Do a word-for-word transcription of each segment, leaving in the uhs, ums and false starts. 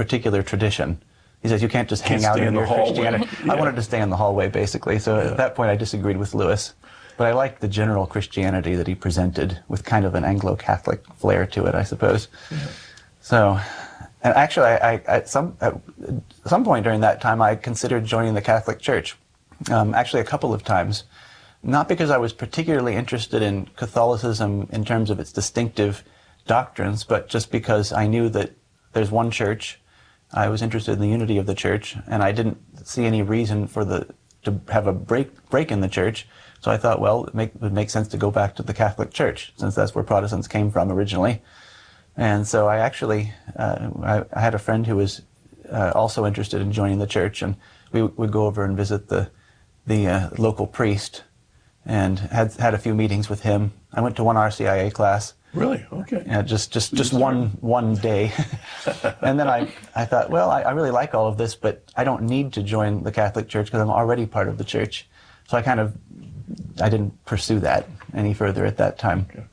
particular tradition. He says you can't just Can't hang out stay in in the your hallway. Christianity. Yeah. I wanted to stay in the hallway, basically. So Yeah. at that point, I disagreed with Lewis. But I liked the general Christianity that he presented with kind of an Anglo-Catholic flair to it, I suppose. Yeah. So, and actually, I, I, at, some, at some point during that time, I considered joining the Catholic Church. Um, actually, a couple of times. Not because I was particularly interested in Catholicism in terms of its distinctive doctrines, but just because I knew that there's one church. I was interested in the unity of the church, and I didn't see any reason for the to have a break break in the church. So I thought, well, it, make, it would make sense to go back to the Catholic Church, since that's where Protestants came from originally. And so I actually, uh, I, I had a friend who was uh, also interested in joining the church, and we would go over and visit the the uh, local priest, and had had a few meetings with him. I went to one R C I A class. Really? Okay. Yeah, just just just one one day, and then I I thought, well, I, I really like all of this, but I don't need to join the Catholic Church because I'm already part of the church. So I kind of I didn't pursue that any further at that time. Okay.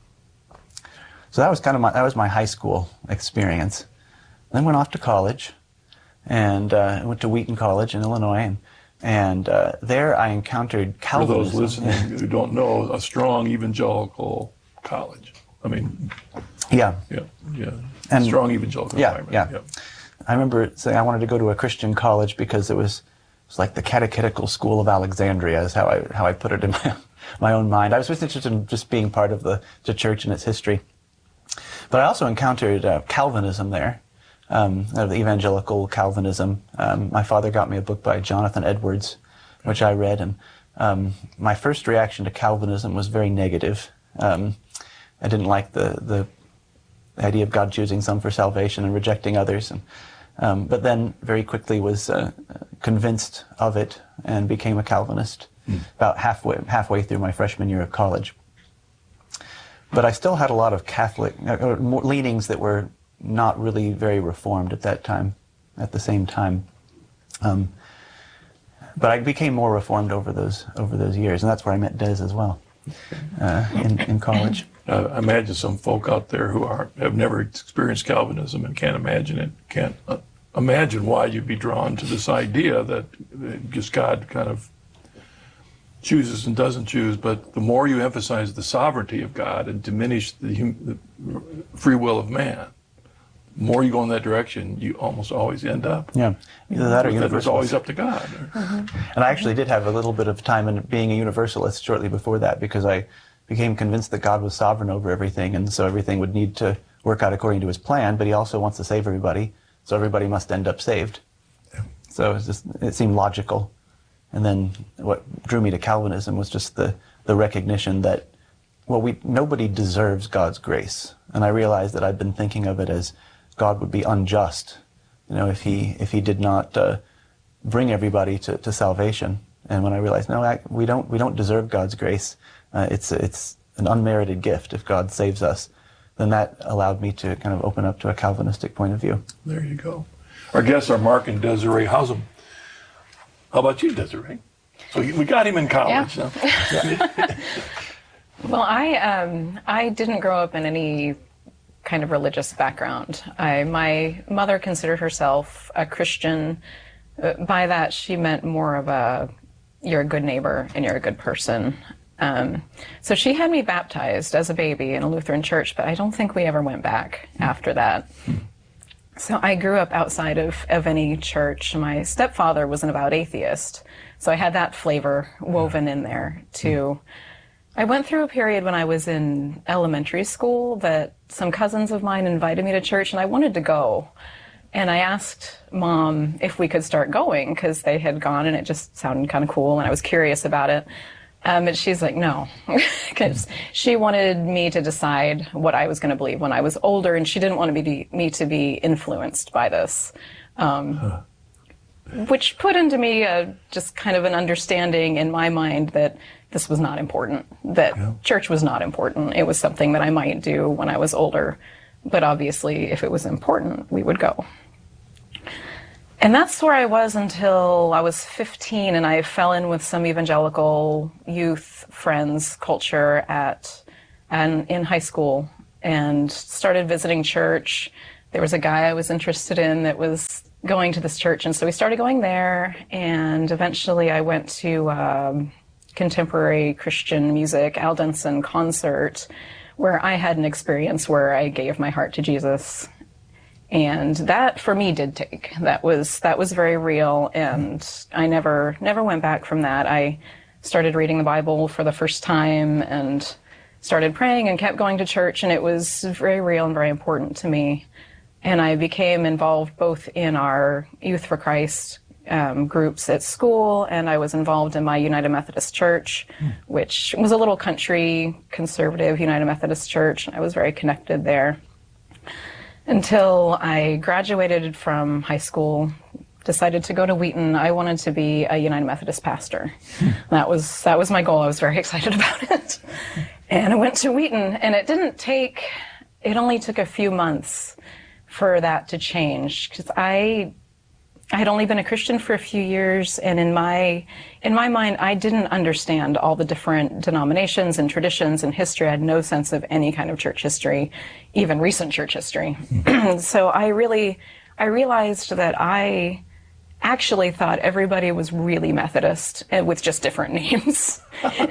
So that was kind of my that was my high school experience. Then went off to college, and uh, went to Wheaton College in Illinois, and and uh, there I encountered For those Calvinism. listening who don't know, a strong evangelical college. I mean, Yeah. yeah, yeah. And- strong evangelical Yeah, environment. yeah. I remember saying I wanted to go to a Christian college because it was, it was like the catechetical school of Alexandria, is how I how I put it in my my own mind. I was just interested in just being part of the, the church and its history. But I also encountered uh, Calvinism there, um, uh, the evangelical Calvinism. Um, my father got me a book by Jonathan Edwards, which I read, and um, my first reaction to Calvinism was very negative. Um, I didn't like the, the idea of God choosing some for salvation and rejecting others. And, um, but then very quickly was uh, convinced of it and became a Calvinist mm. about halfway, halfway through my freshman year of college. But I still had a lot of Catholic uh, more leanings that were not really very Reformed at that time, at the same time. Um, but I became more Reformed over those over those years, and that's where I met Des as well, uh, in, in college. Uh, I imagine some folk out there who are have never experienced Calvinism and can't imagine it, can't uh, imagine why you'd be drawn to this idea that uh, just God kind of chooses and doesn't choose. But the more you emphasize the sovereignty of God and diminish the, hum, the free will of man, the more you go in that direction, you almost always end up. Yeah, either that or It's universalist. always up to God. Mm-hmm. And I actually did have a little bit of time in being a universalist shortly before that, because I became convinced that God was sovereign over everything, and so everything would need to work out according to his plan, but he also wants to save everybody, so everybody must end up saved. Yeah. So it, was just, it seemed logical. And then what drew me to Calvinism was just the, the recognition that, well, we nobody deserves God's grace. And I realized that I'd been thinking of it as God would be unjust, you know, if he if he did not uh, bring everybody to, to salvation. And when I realized, no, I, we don't we don't deserve God's grace. Uh, it's it's an unmerited gift if God saves us. Then that allowed me to kind of open up to a Calvinistic point of view. There you go. Our guests are Mark and Desiree Hausum. How about you, Desiree? So we got him in college. Yeah. Huh? Yeah. Well, I um, I didn't grow up in any kind of religious background. I, my mother considered herself a Christian. Uh, by that, she meant more of a, you're a good neighbor and you're a good person. Um, so she had me baptized as a baby in a Lutheran church, but I don't think we ever went back mm. after that. Mm. So I grew up outside of, of any church. My stepfather was an avowed atheist, so I had that flavor woven in there too. I went through a period when I was in elementary school that some cousins of mine invited me to church, and I wanted to go. And I asked Mom if we could start going, because they had gone and it just sounded kind of cool, and I was curious about it. Um, and she's like, no, because she wanted me to decide what I was going to believe when I was older, and she didn't want me to be, me to be influenced by this, um, huh. which put into me a, just kind of an understanding in my mind that this was not important, that yeah. church was not important. It was something that I might do when I was older, but obviously if it was important, we would go. And that's where I was until I was fifteen, and I fell in with some evangelical youth friends culture at and in high school, and started visiting church. there was a guy I was interested in that was going to this church, and so we started going there, and eventually I went to um, contemporary Christian music, Al Denson concert, where I had an experience where I gave my heart to Jesus. And that for me did take. That was that was very real, and I never never went back from that. I started reading the Bible for the first time and started praying and kept going to church, and it was very real and very important to me. And I became involved both in our Youth for Christ um, groups at school, and I was involved in my United Methodist Church, mm. which was a little country conservative United Methodist church. I was very connected there until I graduated from high school, decided to go to Wheaton. I wanted to be a United Methodist pastor. Hmm. That was that was my goal. I was very excited about it. And I went to Wheaton, and it didn't take, it only took a few months for that to change, because I I had only been a Christian for a few years, and in my in my mind, I didn't understand all the different denominations and traditions and history. I had no sense of any kind of church history, even recent church history. Mm-hmm. So I really, I realized that I actually thought everybody was really Methodist, and with just different names.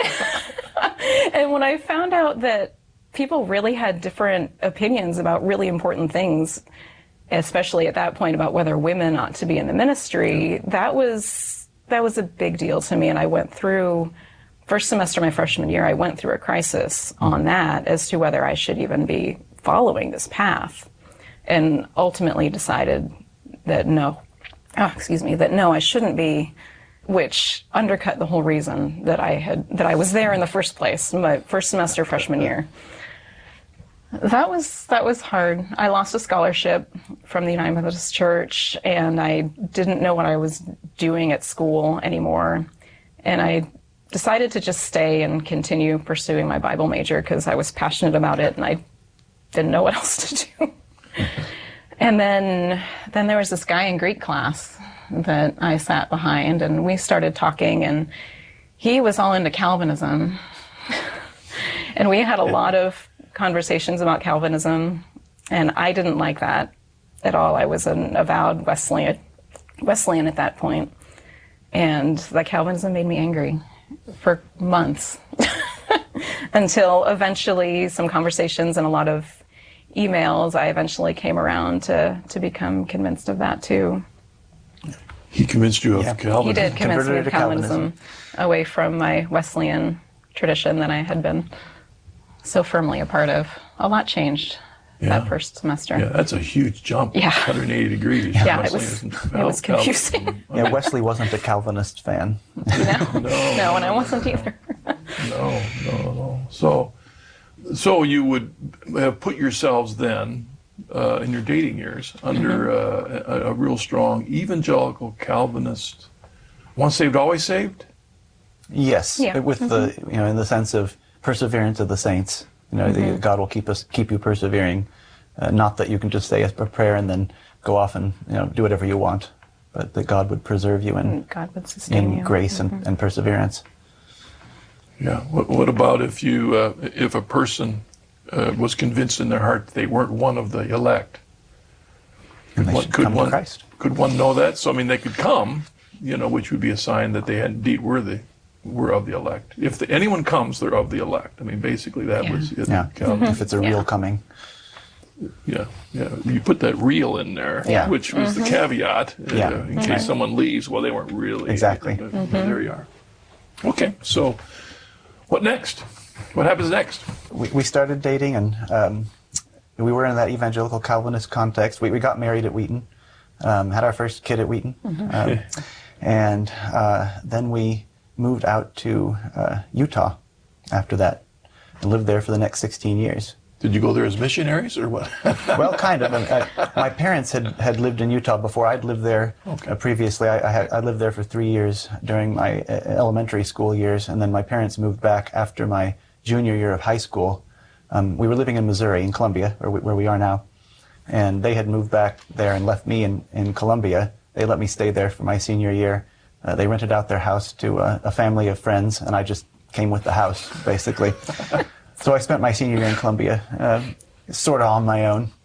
And when I found out that people really had different opinions about really important things, especially at that point about whether women ought to be in the ministry, that was that was a big deal to me. And I went through, first semester of my freshman year, I went through a crisis on that as to whether I should even be following this path, and ultimately decided that no, oh, excuse me, that no, I shouldn't be, which undercut the whole reason that I had that I was there in the first place, my first semester freshman year. That was that was hard. I lost a scholarship from the United Methodist Church, and I didn't know what I was doing at school anymore. And I decided to just stay and continue pursuing my Bible major because I was passionate about it, and I didn't know what else to do. And then then there was this guy in Greek class that I sat behind, and we started talking, and he was all into Calvinism. And we had a lot of conversations about Calvinism, and I didn't like that at all. I was an avowed Wesleyan, Wesleyan at that point, and the Calvinism made me angry for months until eventually some conversations and a lot of emails, I eventually came around to, to become convinced of that too. He convinced you of yeah. Calvinism? He did convince me of Calvinism, Calvinism away from my Wesleyan tradition that I had been so firmly a part of. A lot changed yeah. that first semester. Yeah, that's a huge jump. Yeah. one hundred eighty degrees. Yeah, it was, it was confusing. Yeah, Wesley wasn't a Calvinist fan. No, no, no, and I wasn't either. no, no, no. So, so you would have put yourselves then, uh, in your dating years, under mm-hmm. uh, a, a real strong evangelical Calvinist, once saved, always saved? Yes, yeah. with mm-hmm. the, you know, in the sense of perseverance of the saints. You know, mm-hmm. the, God will keep us, keep you persevering. Uh, not that you can just say a prayer and then go off and, you know, do whatever you want, but that God would preserve you in, God would sustain in you. grace mm-hmm. and, and perseverance. Yeah. What, what about if you, uh, if a person uh, was convinced in their heart that they weren't one of the elect? And they what, should could come one, to Christ. Could one know that? So I mean, they could come, you know, which would be a sign that they had indeed were the were of the elect. If the, anyone comes, they're of the elect. I mean, basically that yeah. was it. Yeah. Mm-hmm. If it's a yeah. real coming. Yeah, yeah. You put that real in there, yeah. which was mm-hmm. the caveat, yeah. uh, in mm-hmm. case someone leaves. Well, they weren't really. Exactly. But, mm-hmm. but there you are. Okay, so what next? What happens next? We, we started dating, and um, we were in that evangelical Calvinist context. We, we got married at Wheaton, um, had our first kid at Wheaton, mm-hmm. um, and uh, then we moved out to uh, Utah after that and lived there for the next sixteen years. Did you go there as missionaries or what? Well, kind of. I, I, my parents had, had lived in Utah before. I'd lived there okay. uh, previously. I, I, had, I lived there for three years during my uh, elementary school years, and then my parents moved back after my junior year of high school. Um, we were living in Missouri, in Columbia, where we, where we are now, and they had moved back there and left me in, in Columbia. They let me stay there for my senior year. Uh, they rented out their house to a, a family of friends, and I just came with the house, basically. So I spent my senior year in Columbia, uh, sort of on my own.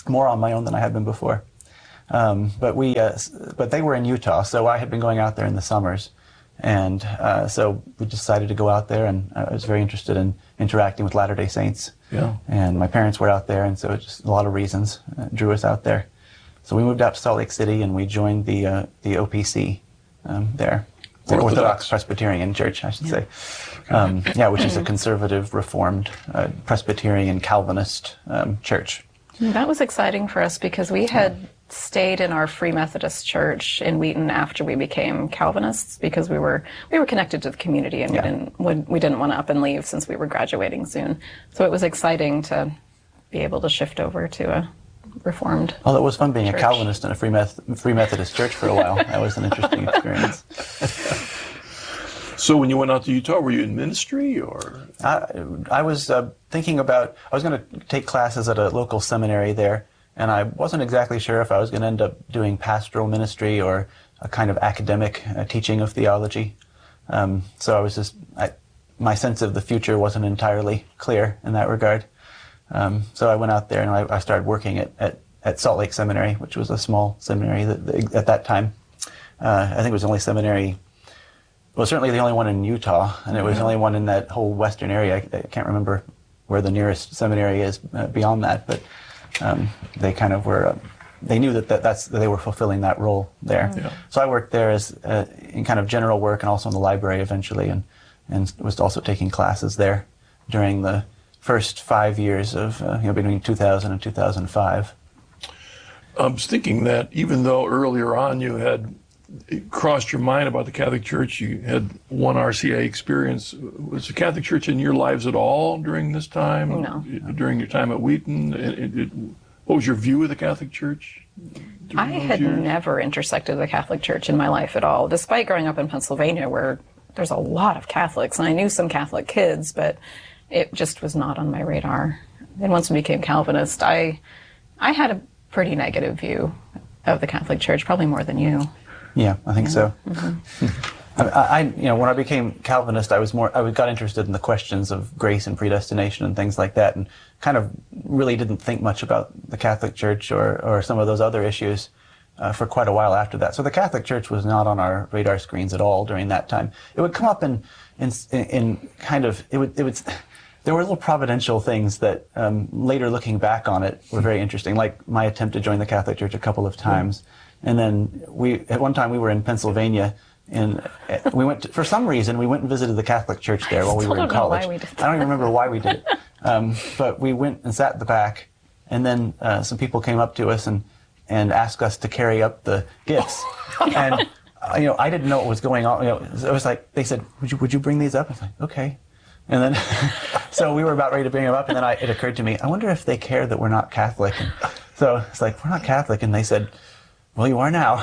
more on my own than I had been before. Um, but we, uh, but they were in Utah, so I had been going out there in the summers, and uh, so we decided to go out there. And I was very interested in interacting with Latter-day Saints. Yeah. And my parents were out there, and so it just a lot of reasons uh, drew us out there. So we moved out to Salt Lake City, and we joined the uh, the O P C um, there, the Orthodox. Orthodox Presbyterian Church, I should say. Um, yeah, which is a conservative, Reformed, uh, Presbyterian, Calvinist um, church. That was exciting for us because we had stayed in our Free Methodist church in Wheaton after we became Calvinists because we were we were connected to the community and Yeah. we didn't we, we didn't want to up and leave since we were graduating soon. So it was exciting to be able to shift over to a Reformed. Well, it was fun being church. a Calvinist in a Free, Meth- Free Methodist church for a while. That was an interesting experience. So when you went out to Utah, were you in ministry or? I, I was uh, thinking about, I was going to take classes at a local seminary there, and I wasn't exactly sure if I was going to end up doing pastoral ministry or a kind of academic uh, teaching of theology. Um, so I was just, I, my sense of the future wasn't entirely clear in that regard. Um, so I went out there and I, I started working at, at, at Salt Lake Seminary, which was a small seminary that, that, at that time. Uh, I think it was the only seminary, well, certainly the only one in Utah, and it was the only one in that whole western area. I, I can't remember where the nearest seminary is uh, beyond that, but um, they kind of were, uh, they knew that, that that's that they were fulfilling that role there. Yeah. So I worked there as uh, in kind of general work and also in the library eventually, and, and was also taking classes there during the first five years of, uh, you know, between two thousand and two thousand five. I was thinking that even though earlier on you had it crossed your mind about the Catholic Church, you had one R C A experience. Was the Catholic Church in your lives at all during this time? No. During your time at Wheaton? It, it, it, what was your view of the Catholic Church? I those had years? never intersected the Catholic Church in my life at all, despite growing up in Pennsylvania where there's a lot of Catholics, and I knew some Catholic kids, but it just was not on my radar. And once we became Calvinist, I, I had a pretty negative view of the Catholic Church, probably more than you. Yeah, I think so. Mm-hmm. I, I, you know, when I became Calvinist, I was more, I got interested in the questions of grace and predestination and things like that, and kind of really didn't think much about the Catholic Church or, or some of those other issues uh, for quite a while after that. So the Catholic Church was not on our radar screens at all during that time. It would come up in, in, in kind of, it would, it would, there were little providential things that um, later looking back on it were very interesting, like my attempt to join the Catholic Church a couple of times. And then we, at one time we were in Pennsylvania, and we went to, for some reason we went and visited the Catholic Church there while we were in don't know why college. we did that. I don't even remember why we did it, um, but we went and sat at the back, and then uh, some people came up to us and and asked us to carry up the gifts, and uh, you know I didn't know what was going on. You know, it was like they said, "Would you would you bring these up?" I was like, "Okay." And then, so we were about ready to bring them up, and then I, it occurred to me, I wonder if they care that we're not Catholic. And so it's like, we're not Catholic, and they said, well, you are now.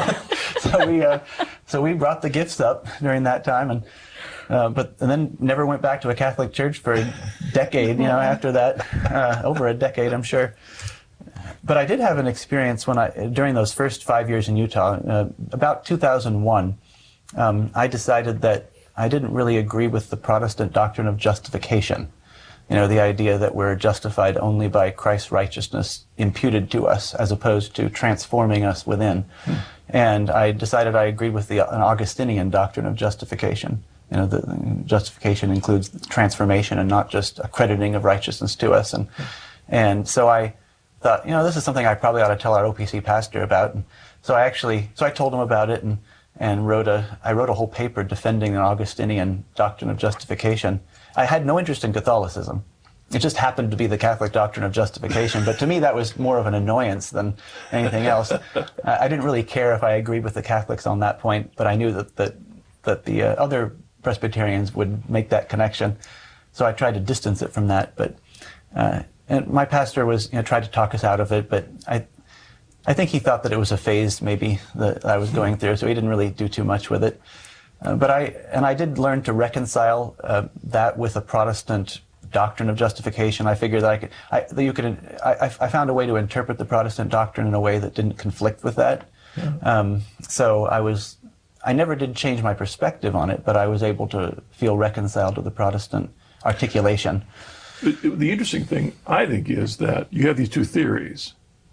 so we, uh, so we brought the gifts up during that time, and uh, but and then never went back to a Catholic church for a decade. You know, after that, uh, over a decade, I'm sure. But I did have an experience when I during those first five years in Utah, uh, about two thousand one. Um, I decided that I didn't really agree with the Protestant doctrine of justification. You know, the idea that we're justified only by Christ's righteousness imputed to us as opposed to transforming us within. Hmm. And I decided I agreed with the an Augustinian doctrine of justification. You know, the justification includes transformation and not just accrediting of righteousness to us. And, hmm. and so I thought, you know, this is something I probably ought to tell our O P C pastor about. And so I actually, so I told him about it and, and wrote a, I wrote a whole paper defending an Augustinian doctrine of justification. I had no interest in Catholicism. It just happened to be the Catholic doctrine of justification, but to me that was more of an annoyance than anything else. I didn't really care if I agreed with the Catholics on that point, but I knew that that, that the uh, other Presbyterians would make that connection, so I tried to distance it from that. But uh, and my pastor was, you know, tried to talk us out of it, but I, I think he thought that it was a phase maybe that I was going through, so he didn't really do too much with it. Uh, but I and I did learn to reconcile uh, that with a Protestant doctrine of justification. I figured that I could, I, that you could, I, I found a way to interpret the Protestant doctrine in a way that didn't conflict with that. Yeah. Um, so I was, I never did change my perspective on it, but I was able to feel reconciled to the Protestant articulation. The, the interesting thing, I think, is that you have these two theories.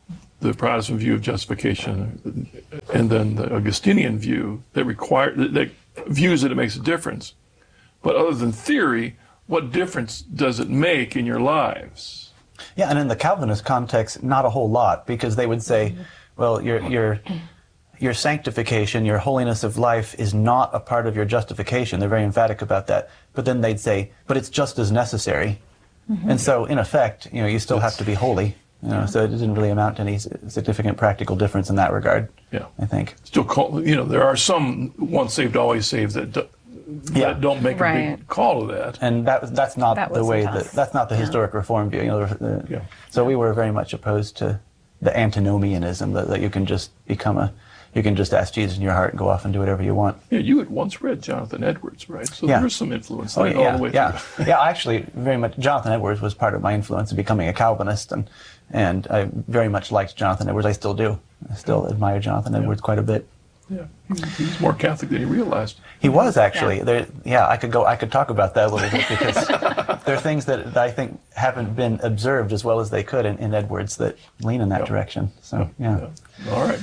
the Protestant view of justification, and then the Augustinian view that require that, that views that it makes a difference. But other than theory, what difference does it make in your lives? Yeah, and in the Calvinist context, not a whole lot, because they would say, well, your your your sanctification, your holiness of life is not a part of your justification. They're very emphatic about that. But then they'd say, but it's just as necessary. Mm-hmm. And so, in effect, you know, you still have to be holy. You know, yeah. So it didn't really amount to any significant practical difference in that regard. Yeah, I think. Still, call, you know, there are some once saved, always saved that, do, that yeah. don't make right. a big call to that. And that that's not that the way us. that that's not the yeah. historic Reform view. You know, the, yeah. So we were very much opposed to the antinomianism that, that you can just become a. You can just ask Jesus in your heart and go off and do whatever you want. Yeah, you had once read Jonathan Edwards, right? So yeah. there's some influence oh, there yeah, all the way yeah. through. Yeah, actually, very much. Jonathan Edwards was part of my influence in becoming a Calvinist, and and I very much liked Jonathan Edwards. I still do. I still admire Jonathan Edwards yeah. quite a bit. Yeah, he's more Catholic than he realized. He was actually. Yeah. There, yeah, I could go. I could talk about that a little bit because there are things that, that I think haven't been observed as well as they could in, in Edwards that lean in that yeah. direction. So yeah. yeah. yeah. All right.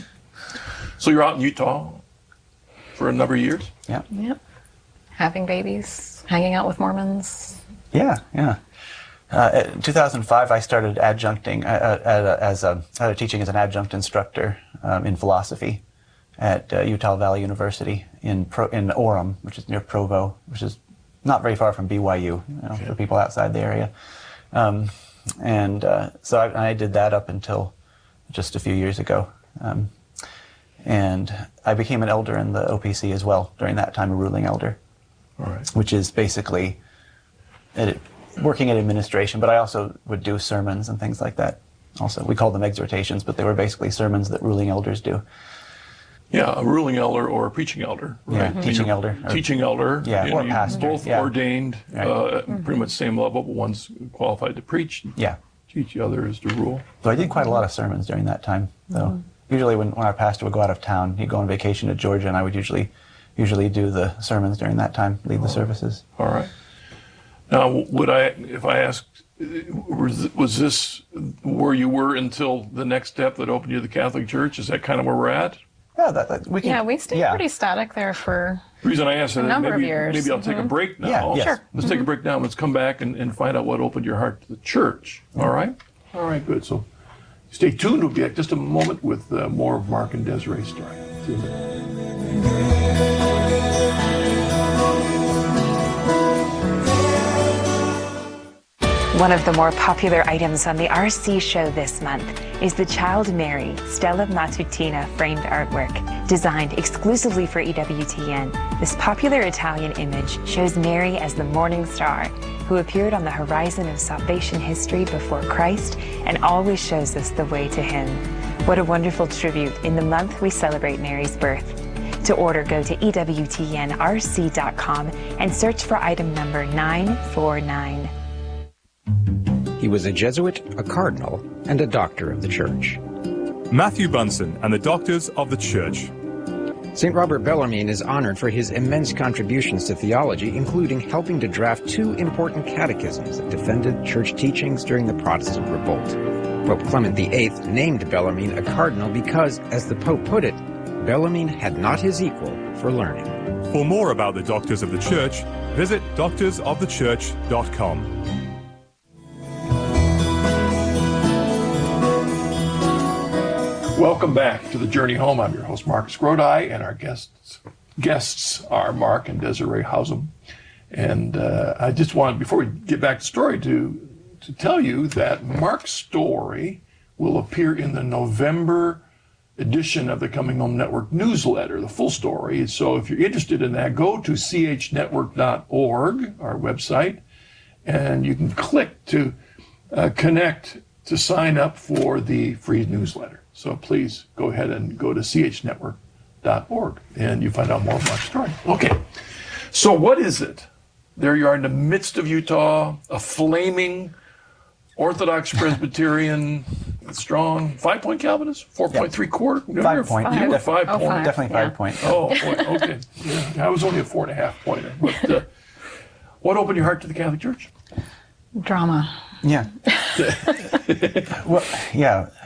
So you're out in Utah for a number of years? Yeah. Yep. Having babies, hanging out with Mormons. Yeah, yeah. Uh, in two thousand five, I started adjuncting uh, uh, as a, uh, teaching as an adjunct instructor um, in philosophy at uh, Utah Valley University in Pro, in Orem, which is near Provo, which is not very far from B Y U, you know, okay. for people outside the area. Um, and uh, so I, I did that up until just a few years ago. Um, And I became an elder in the O P C as well during that time, a ruling elder, All right. which is basically it, working in administration, but I also would do sermons and things like that. Also, we called them exhortations, but they were basically sermons that ruling elders do. Yeah, a ruling elder or a preaching elder. Right? Yeah, mm-hmm. teaching elder. Or, teaching elder. Yeah, you or know, pastor. Both yeah. ordained, right. uh, mm-hmm. pretty much same level, but one's qualified to preach. Yeah. Teach the other is to rule. So I did quite a lot of sermons during that time, though. Mm-hmm. Usually when, when our pastor would go out of town, he'd go on vacation to Georgia, and I would usually usually do the sermons during that time, lead the services. All right. Now, would I, if I asked, was, was this where you were until the next step that opened you to the Catholic Church? Is that kind of where we're at? Yeah, that, that, we can. Yeah, we stayed yeah. pretty static there for the reason I asked a that, number maybe, of years. Maybe I'll take mm-hmm. a break now. Yeah, yes. Sure. Let's mm-hmm. take a break now. Let's come back and, and find out what opened your heart to the church. All right? All right, good. So stay tuned. We'll be back just a moment with uh, more of Mark and Desiree's story. See you later. One of the more popular items on the R C show this month is the Child Mary Stella Matutina framed artwork. Designed exclusively for E W T N, this popular Italian image shows Mary as the morning star who appeared on the horizon of salvation history before Christ and always shows us the way to Him. What a wonderful tribute in the month we celebrate Mary's birth. To order, go to E W T N R C dot com and search for item number nine four nine. He was a Jesuit, a cardinal, and a doctor of the Church. Matthew Bunson and the Doctors of the Church. Saint Robert Bellarmine is honored for his immense contributions to theology, including helping to draft two important catechisms that defended church teachings during the Protestant revolt. Pope Clement the Eighth named Bellarmine a cardinal because, as the Pope put it, Bellarmine had not his equal for learning. For more about the Doctors of the Church, visit doctors of the church dot com. Welcome back to the Journey Home. I'm your host, Marcus Grodi, and our guests guests are Mark and Desiree Hausum. And uh, I just wanted, before we get back to the story, to, to tell you that Mark's story will appear in the November edition of the Coming Home Network newsletter, the full story. So if you're interested in that, go to c h network dot org, our website, and you can click to uh, connect to sign up for the free newsletter. So please go ahead and go to c h network dot org and you find out more about Mark's story. Okay, so what is it? There you are in the midst of Utah, a flaming Orthodox Presbyterian, strong, five-point Calvinist, four point three quarter? Five point. You were five oh, point. five. Definitely yeah. five point. Oh, boy, okay. Yeah, I was only a four and a half pointer. But uh, what opened your heart to the Catholic Church? Drama. Yeah. Well, yeah.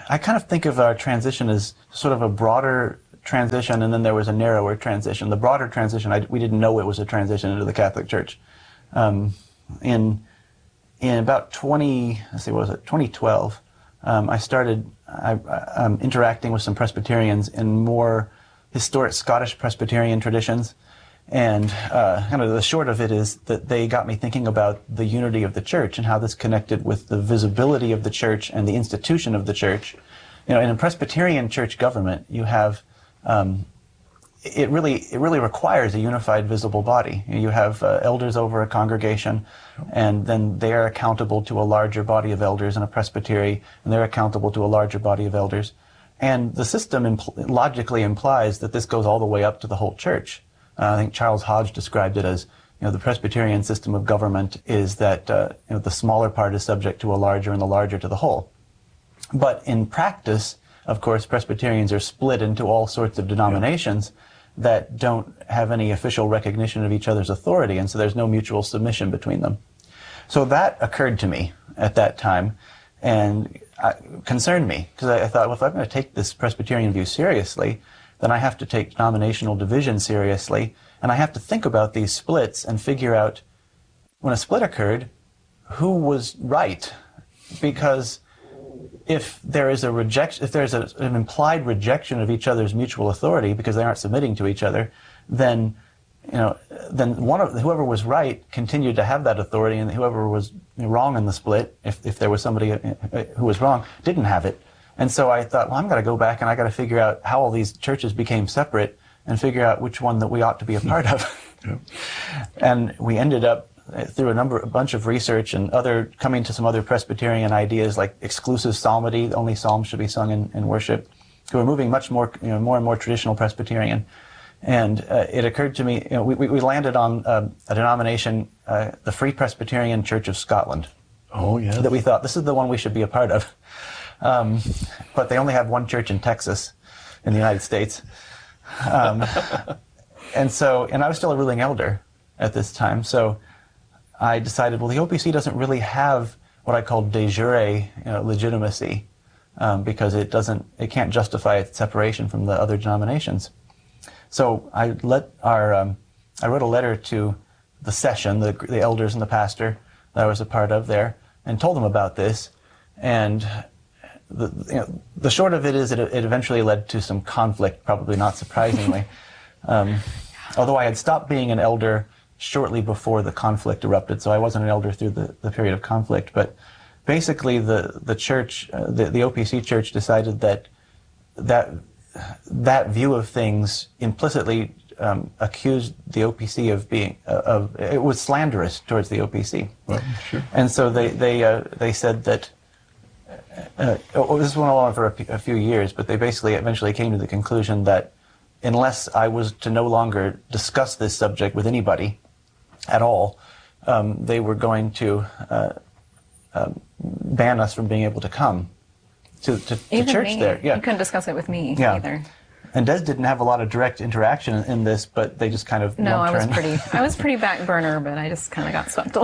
I kind of think of our transition as sort of a broader transition, and then there was a narrower transition. The broader transition, I, we didn't know it was a transition into the Catholic Church. Um, in in about twenty, let's see, what was it, twenty twelve, um, I started I, um, interacting with some Presbyterians in more historic Scottish Presbyterian traditions. And uh, kind of the short of it is that they got me thinking about the unity of the church and how this connected with the visibility of the church and the institution of the church. You know, in a Presbyterian church government, you have um, it really it really requires a unified, visible body. You have uh, elders over a congregation, and then they are accountable to a larger body of elders in a presbytery, and they're accountable to a larger body of elders. And the system impl- logically implies that this goes all the way up to the whole church. Uh, I think Charles Hodge described it as, you know, the Presbyterian system of government is that uh, you know, the smaller part is subject to a larger and the larger to the whole. But in practice, of course, Presbyterians are split into all sorts of denominations yeah. that don't have any official recognition of each other's authority, and so there's no mutual submission between them. So that occurred to me at that time, and uh, concerned me, because I, I thought, well, if I'm going to take this Presbyterian view seriously, then I have to take denominational division seriously, and I have to think about these splits and figure out, when a split occurred, who was right. Because if there is a rejection, if there's a, an implied rejection of each other's mutual authority because they aren't submitting to each other, then you know, then one of whoever was right continued to have that authority, and whoever was wrong in the split, if if there was somebody who was wrong, didn't have it. And so I thought, well, I'm going to go back and I got to figure out how all these churches became separate and figure out which one that we ought to be a part of. Yeah. And we ended up, through a number, a bunch of research and other, coming to some other Presbyterian ideas like exclusive psalmody, only psalms should be sung in, in worship. So we're moving much more, you know, more and more traditional Presbyterian. And uh, it occurred to me, you know, we, we landed on uh, a denomination, uh, the Free Presbyterian Church of Scotland. Oh, yeah. That we thought, this is the one we should be a part of. Um, but they only have one church in Texas, in the United States. Um, and so, and I was still a ruling elder at this time, so I decided, well, the O P C doesn't really have what I call de jure you know, legitimacy, um, because it doesn't, it can't justify its separation from the other denominations. So I let our, um, I wrote a letter to the session, the, the elders and the pastor that I was a part of there, and told them about this. And The, you know, the short of it is it, it eventually led to some conflict, probably not surprisingly. um, although I had stopped being an elder shortly before the conflict erupted, so I wasn't an elder through the, the period of conflict. But basically the, the church, uh, the, the O P C church decided that that, that view of things implicitly um, accused the O P C of being, uh, of it was slanderous towards the O P C. Well, sure. And so they, they, uh, they said that Uh, oh, this went on for a, p- a few years, but they basically eventually came to the conclusion that unless I was to no longer discuss this subject with anybody at all, um, they were going to uh, um, ban us from being able to come to, to, to church me. there. Yeah. You couldn't discuss it with me yeah. either. And Des didn't have a lot of direct interaction in, in this, but they just kind of no, I was in. pretty. I was pretty back burner, but I just kind of got swept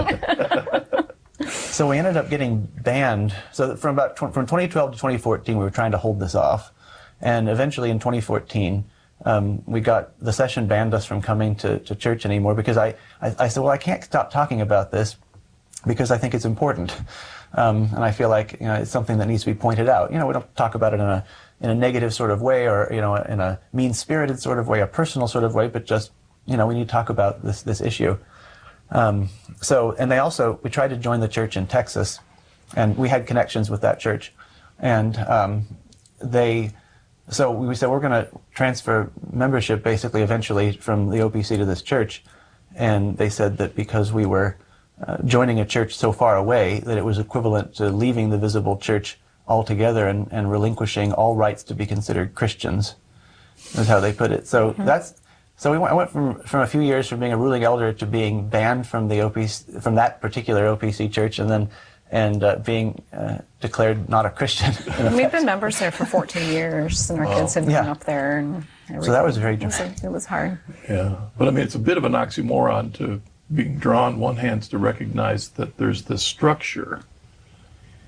along. So we ended up getting banned. So from about tw- from twenty twelve to twenty fourteen, we were trying to hold this off, and eventually in twenty fourteen, um, we got the session banned us from coming to, to church anymore because I, I I said, well, I can't stop talking about this because I think it's important, um, and I feel like you know it's something that needs to be pointed out. You know, we don't talk about it in a in a negative sort of way or you know in a mean-spirited sort of way, a personal sort of way, but just you know we need to talk about this this issue. Um, so, and they also, we tried to join the church in Texas, and we had connections with that church. And um, they, so we said, we're going to transfer membership basically eventually from the O P C to this church. And they said that because we were uh, joining a church so far away, that it was equivalent to leaving the visible church altogether and, and relinquishing all rights to be considered Christians, is how they put it. So mm-hmm. that's, So we went, I went from, from a few years from being a ruling elder to being banned from the O P C, from that particular O P C church, and then and uh, being uh, declared not a Christian. We've been members there for fourteen years, and our wow. kids have yeah. grown up there. And so that was very dramatic. It, it was hard. Yeah, but I mean, it's a bit of an oxymoron to being drawn one hand to recognize that there's this structure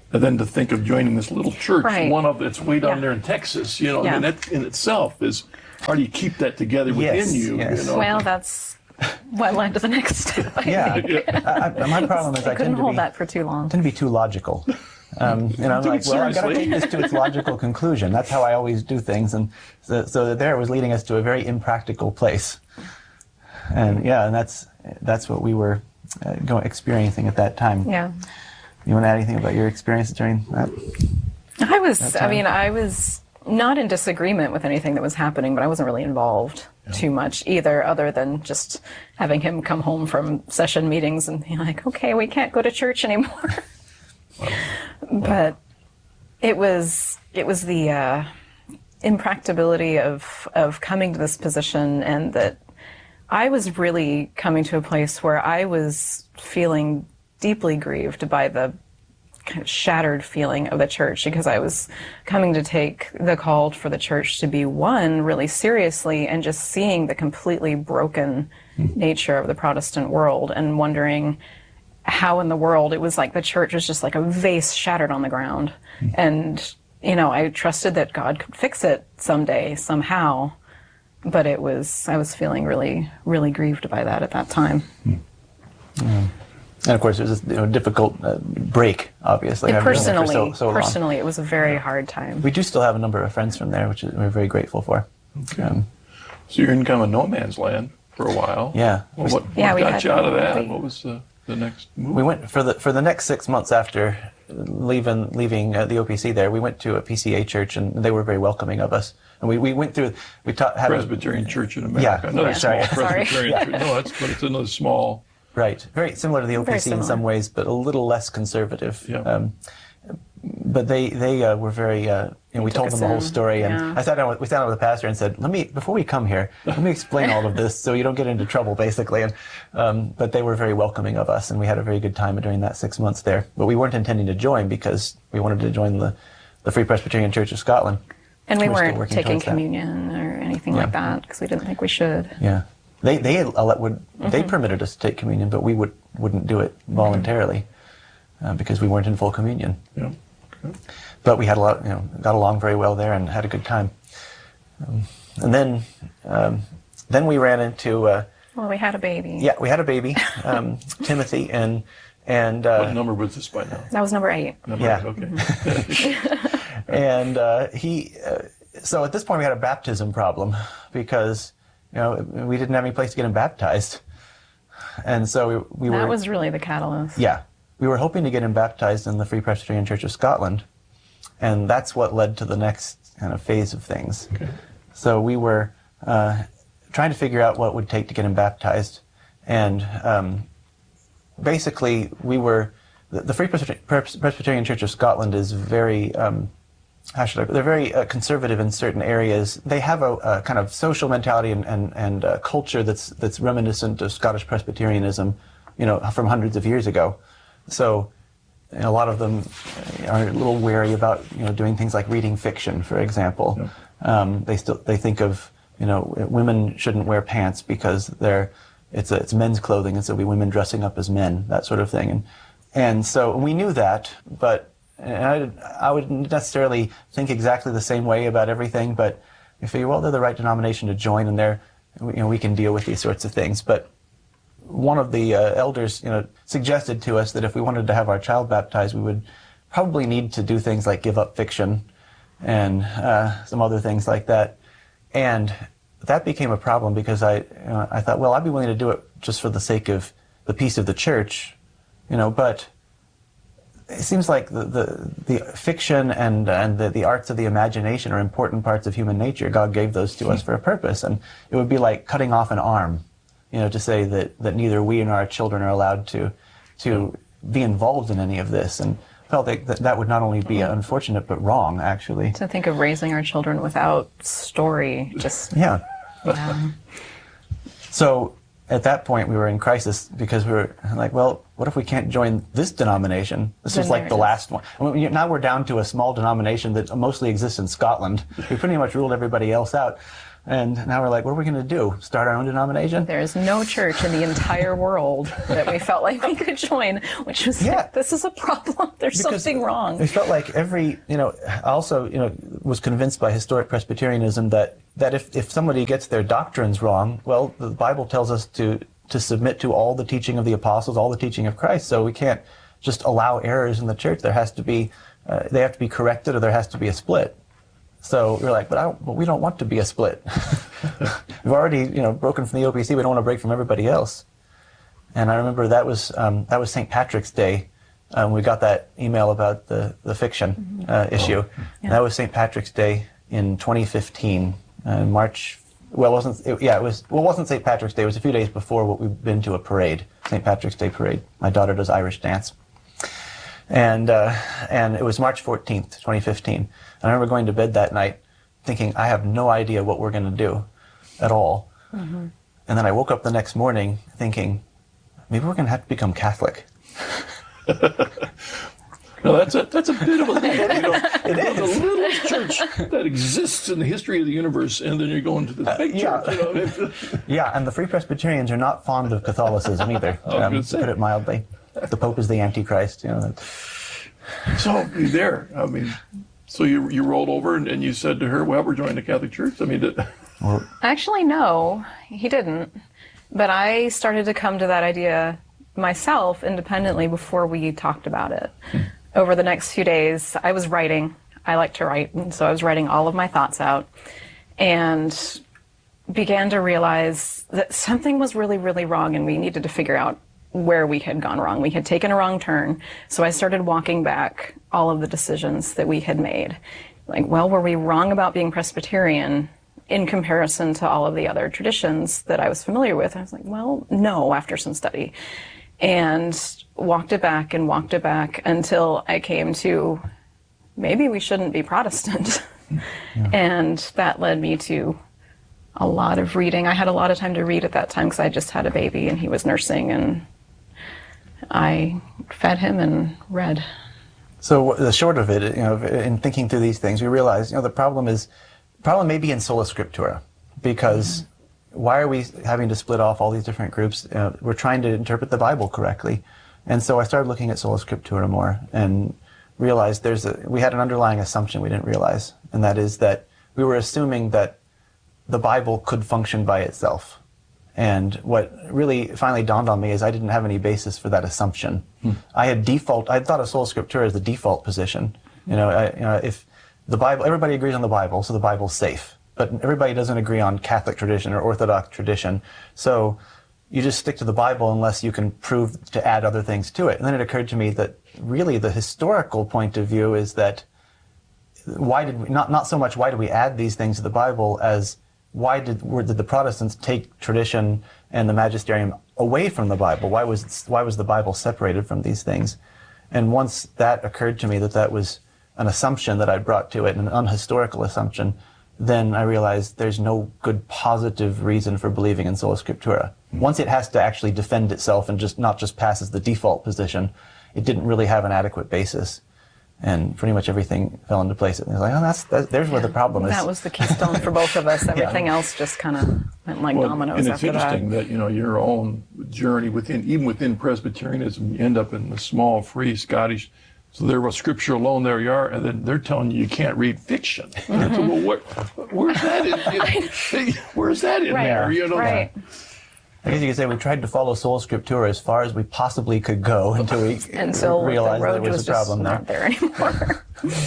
And then to think of joining this little church, Right. one of it's way down Yeah. there in Texas, you know, Yeah. I mean, that in itself is, how do you keep that together within Yes, you? yes. you know? Well, that's what led to the next step. I Yeah. think. I, I, my problem is I I couldn't tend to hold be, that for too long. tend to be too logical. Um, and I'm Took like, it well, I've got to seriously. take this to its logical conclusion. That's how I always do things. And so, so there it was leading us to a very impractical place. And yeah, and that's that's what we were uh, going, experiencing at that time. Yeah. You want to add anything about your experience during that? I was, I time. mean, I was not in disagreement with anything that was happening, but I wasn't really involved too much either, other than just having him come home from session meetings and be like, okay, we can't go to church anymore. But it was, it was the uh, impracticability of, of coming to this position, and that I was really coming to a place where I was feeling deeply grieved by the kind of shattered feeling of the church, because I was coming to take the call for the church to be one really seriously, and just seeing the completely broken nature of the Protestant world and wondering how in the world it was like the church was just like a vase shattered on the ground. And, you know, I trusted that God could fix it someday, somehow. But it was, I was feeling really, really grieved by that at that time. And of course, it was a you know, difficult uh, break, obviously. And having been there for personally, so, so long. personally, it was a very hard time. We do still have a number of friends from there, which is, we're very grateful for. Okay. Um, So you're in kind of a no man's land for a while. Yeah. Well, what Yeah, what we got had- you out of that? we- What was the, the next move? we went for the for the next six months after leaving leaving uh, the O P C there. We went to a P C A church, and they were very welcoming of us. And we, we went through. We taught had a- Presbyterian Church in America. Yeah, Another yeah, small sorry. Presbyterian Sorry. church. No, that's, but it's another small. Right, very similar to the O P C Very in similar. some ways, but a little less conservative. Yeah. Um, but they they uh, were very. Uh, you know, we took told us them the whole in, story, and yeah. I sat down. With, we sat down with the pastor and said, "Let me before we come here, let me explain all of this so you don't get into trouble, basically." And um, but they were very welcoming of us, and we had a very good time during that six months there. But we weren't intending to join because we wanted to join the the Free Presbyterian Church of Scotland. And we We're still weren't working taking towards that. communion or anything Yeah. like that, because we didn't think we should. Yeah, they they uh, would they Mm-hmm. permitted us to take communion, but we would wouldn't do it voluntarily uh, because we weren't in full communion. Yeah. Okay. But we had a lot, you know, got along very well there and had a good time. Um, and then um, then we ran into uh, Well, we had a baby. yeah, we had a baby, um, Timothy, and and What uh, number was this by now? That was number eight. Number Yeah. eight, Okay. and uh, he. Uh, so at this point, we had a baptism problem because you know we didn't have any place to get him baptized, and so we, we That were. was really the catalyst. Yeah. We were hoping to get him baptized in the Free Presbyterian Church of Scotland, and that's what led to the next kind of phase of things. Okay. So we were uh, trying to figure out what it would take to get him baptized, and um, basically we were, the, the Free Presbyter- Pres- Presbyterian Church of Scotland is very, um, how should I, they're very uh, conservative in certain areas. They have a, a kind of social mentality and, and, and uh, culture that's, that's reminiscent of Scottish Presbyterianism, you know, from hundreds of years ago. So you know, a lot of them are a little wary about you know doing things like reading fiction, for example. Yeah. Um, they still they think of you know women shouldn't wear pants because they're it's a, it's men's clothing, and so it'll be women dressing up as men, that sort of thing. And and so we knew that, but and I I wouldn't necessarily think exactly the same way about everything, but you figure well they're the right denomination to join, and they're you know we can deal with these sorts of things, but. One of the uh, elders, you know, suggested to us that if we wanted to have our child baptized, we would probably need to do things like give up fiction and uh, some other things like that. And that became a problem because I, you know, I thought, well, I'd be willing to do it just for the sake of the peace of the church, you know. But it seems like the the, the fiction and and the, the arts of the imagination are important parts of human nature. God gave those to us for a purpose, and it would be like cutting off an arm. You know, to say that, that neither we nor our children are allowed to to be involved in any of this, and felt that that, that would not only be unfortunate but wrong, actually. To think of raising our children without story, just Yeah. yeah. So at that point, we were in crisis because we were like, well, what if we can't join this denomination? This Then was like there the it is. last one. I mean, now we're down to a small denomination that mostly exists in Scotland. We pretty much ruled everybody else out. And now we're like, what are we going to do? Start our own denomination? There's no church in the entire world that we felt like we could join, which was Yeah. like, this is a problem. There's Because something wrong. We felt like every, you know, I also, you know, was convinced by historic Presbyterianism that, that if, if somebody gets their doctrines wrong, well, the Bible tells us to, to submit to all the teaching of the apostles, all the teaching of Christ. So we can't just allow errors in the church. There has to be, uh, they have to be corrected, or there has to be a split. So we're like, but, I don't, but we don't want to be a split. We've already, you know, broken from the O P C. We don't want to break from everybody else. And I remember that was um, that was Saint Patrick's Day. Um, we got that email about the the fiction uh, issue. Yeah. That was Saint Patrick's Day in twenty fifteen, uh, March. Well, it wasn't it, yeah, it was. Well, it wasn't Saint Patrick's Day. It was a few days before what we've been to a parade, Saint Patrick's Day parade. My daughter does Irish dance. And uh, and it was March fourteenth, twenty fifteen. And I remember going to bed that night thinking, I have no idea what we're going to do at all. Mm-hmm. And then I woke up the next morning thinking, maybe we're going to have to become Catholic. No, that's a that's a bit of a leap. You know, it is the littlest church that exists in the history of the universe, and then you're going to the big yeah. church. You know? Yeah, and the Free Presbyterians are not fond of Catholicism either, I was um, gonna to say. put it mildly. The Pope is the Antichrist. You know. That's, So you there? I mean, so you you rolled over and, and you said to her, "Well, we're joining the Catholic Church." I mean, did, Actually, no, he didn't. But I started to come to that idea myself independently before we talked about it. Hmm. Over the next few days, I was writing. I like to write, and so I was writing all of my thoughts out and began to realize that something was really, really wrong, and we needed to figure out where we had gone wrong. We had taken a wrong turn. So I started walking back all of the decisions that we had made. Like, well, were we wrong about being Presbyterian in comparison to all of the other traditions that I was familiar with? I was like, well, no, after some study. And walked it back and walked it back until I came to, maybe we shouldn't be Protestant. Yeah. And that led me to a lot of reading. I had a lot of time to read at that time because I just had a baby and he was nursing, and I fed him and read. So the short of it, you know, in thinking through these things, we realized, you know, the problem is, the problem may be in sola scriptura, because mm-hmm. why are we having to split off all these different groups? Uh, we're trying to interpret the Bible correctly. And so I started looking at sola scriptura more and realized there's a, we had an underlying assumption we didn't realize, and that is that we were assuming that the Bible could function by itself. And what really finally dawned on me is I didn't have any basis for that assumption. Hmm. I had default, I thought of sola scriptura as the default position. You know, I, you know, if the Bible, everybody agrees on the Bible, so the Bible's safe. But everybody doesn't agree on Catholic tradition or Orthodox tradition. So you just stick to the Bible unless you can prove to add other things to it. And then it occurred to me that really the historical point of view is that why did we, not, not so much why do we add these things to the Bible as why did, were, did the Protestants take tradition and the magisterium away from the Bible? Why was, why was the Bible separated from these things? And once that occurred to me that that was an assumption that I brought to it, an unhistorical assumption, then I realized there's no good positive reason for believing in sola scriptura. Once it has to actually defend itself and just not just pass as the default position, it didn't really have an adequate basis. And pretty much everything fell into place. And I was like, oh, that's, that, there's yeah. where the problem is. That was the keystone for both of us. Everything yeah. else just kind of went like well, dominoes and after that. it's interesting that. that, you know, your own journey within, even within Presbyterianism, you end up in the small, free Scottish. So there was scripture alone, there you are, and then they're telling you you can't read fiction. Mm-hmm. So, well, where, where's that in, you know, where's that in right. there? You know? Right. I guess you could say we tried to follow sola scriptura as far as we possibly could go until we until realized the road there was, was a problem just there. Not there anymore.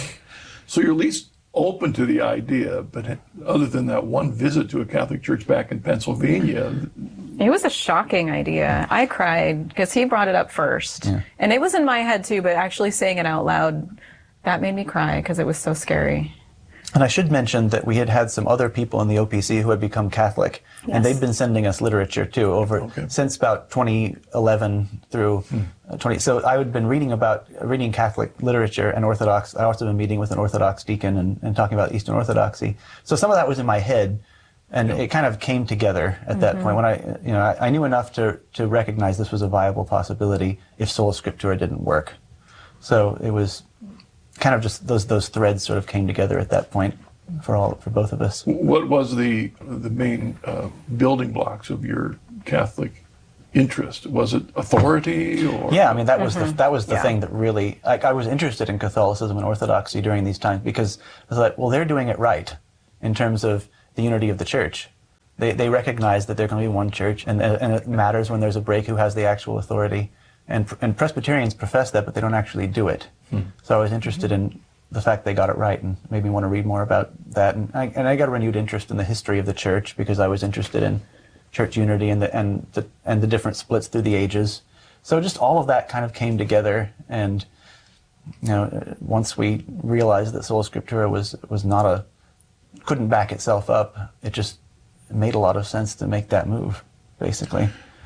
So you're at least open to the idea, but other than that one visit to a Catholic church back in Pennsylvania. It was a shocking idea. I cried because he brought it up first. Yeah. And it was in my head too, but actually saying it out loud, that made me cry because it was so scary. And I should mention that we had had some other people in the O P C who had become Catholic, yes. and they'd been sending us literature too over okay. since about twenty eleven through hmm. twenty. So I had been reading about reading Catholic literature and Orthodox. I also been meeting with an Orthodox deacon and, and talking about Eastern Orthodoxy. So some of that was in my head, and yeah. it kind of came together at mm-hmm. that point when I, you know, I, I knew enough to to recognize this was a viable possibility if sola scriptura didn't work. So it was kind of just those those threads sort of came together at that point. for all for both of us. What was the the main uh, building blocks of your Catholic interest? Was it authority, or Yeah, I mean that was mm-hmm. the that was the yeah. thing that really, like, I was interested in Catholicism and Orthodoxy during these times because I was like, well, they're doing it right in terms of the unity of the Church. They they recognize that they're going to be one church, and and it matters when there's a break who has the actual authority. And and Presbyterians profess that, but they don't actually do it. Hmm. So I was interested in the fact they got it right, and made me want to read more about that. And I and I got a renewed interest in the history of the Church because I was interested in church unity and the and the and the different splits through the ages. So just all of that kind of came together, and you know, once we realized that Sola Scriptura was was not a couldn't back itself up, it just made a lot of sense to make that move, basically.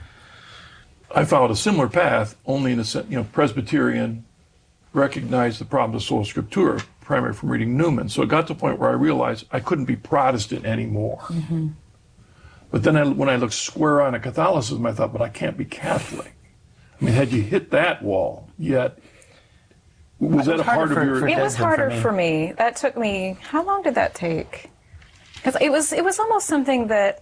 I followed a similar path, only in a sense, you know, Presbyterian, recognized the problem of Sola Scriptura, primarily from reading Newman. So it got to the point where I realized I couldn't be Protestant anymore. Mm-hmm. But then I, when I looked square on at Catholicism, I thought, but I can't be Catholic. I mean, had you hit that wall yet? Was that a part of your... It was harder for me. That took me... How long did that take? Because it was, it was almost something that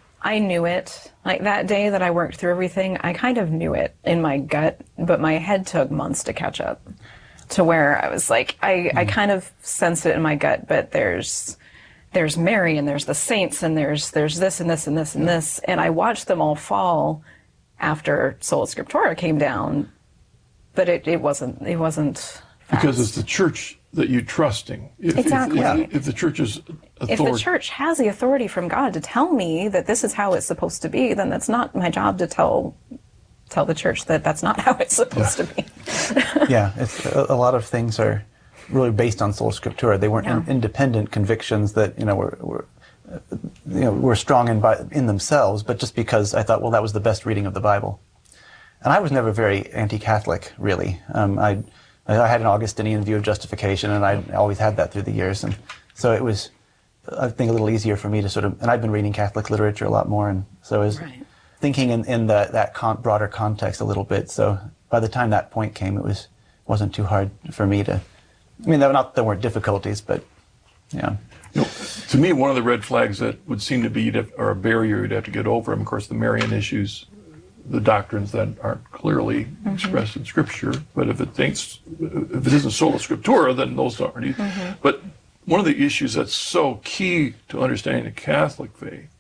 I knew it. Like that day that I worked through everything, I kind of knew it in my gut, but my head took months to catch up to where I was like, I, mm. I kind of sensed it in my gut, but there's there's Mary and there's the saints and there's there's this and this and this and this. And I watched them all fall after Sola Scriptura came down, but it, it wasn't, it wasn't fast. Because it's the church that you're trusting. If, exactly. If, if, if the church's authority... If the church has the authority from God to tell me that this is how it's supposed to be, then that's not my job to tell tell the church that that's not how it's supposed yeah. to be. yeah, it's, a, a lot of things are really based on Sola Scriptura. They weren't yeah. in, independent convictions that, you know, were, were uh, you know, were strong in, by, in themselves, but just because I thought, well, that was the best reading of the Bible. And I was never very anti-Catholic, really. Um, I I had an Augustinian view of justification, and I always had that through the years. And so it was, I think, a little easier for me to sort of, and I've been reading Catholic literature a lot more, and so I was right. thinking in, in the, that con- broader context a little bit. So by the time that point came, it was, wasn't too hard for me to, I mean, not there weren't difficulties, but, yeah. You know, to me, one of the red flags that would seem to be, you'd have, or a barrier you'd have to get over, and of course, the Marian issues, the doctrines that aren't clearly mm-hmm. expressed in Scripture. But if it thinks, if it isn't Sola Scriptura, then those aren't either. Mm-hmm. But one of the issues that's so key to understanding the Catholic faith